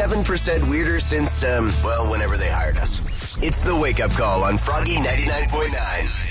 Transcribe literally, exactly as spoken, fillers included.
seven percent weirder since, um, well, whenever they hired us. It's the Wake Up Call on Froggy ninety-nine point nine.